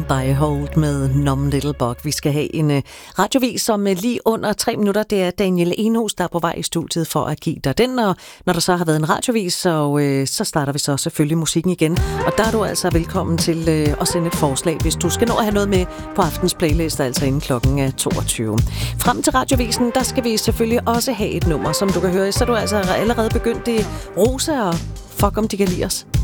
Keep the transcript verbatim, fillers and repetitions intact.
by Hold med Numb Little Bug. Vi skal have en uh, radiovis om uh, lige under tre minutter. Det er Daniel Enhus, der er på vej i studiet for at give dig den. Og når der så har været en radiovis, så, uh, så starter vi så selvfølgelig musikken igen. Og der er du altså velkommen til uh, at sende et forslag, hvis du skal nå at have noget med på aftens playlist, altså inden klokken er toogtyve. Frem til radiovisen, der skal vi selvfølgelig også have et nummer, som du kan høre. Så er du altså allerede begyndt det Rosa og Fuck om de kan lide os.